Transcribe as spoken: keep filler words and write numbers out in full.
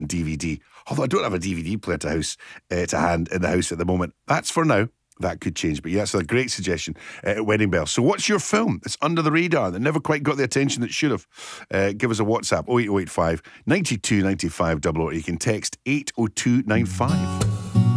D V D. Although I don't have a D V D player to house uh, to hand in the house at the moment. That's for now. That could change, but yeah, that's a great suggestion uh, at Wedding Bells. So what's your film that's under the radar that never quite got the attention that should have? Uh, give us a WhatsApp, oh eight oh eight five, nine two nine five, or you can text eight oh two nine five.